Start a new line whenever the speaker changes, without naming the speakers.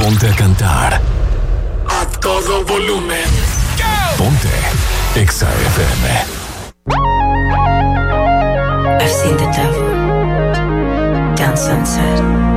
Ponte a cantar. A todo volumen. Ponte Exa FM.
I've seen the devil down Sunset.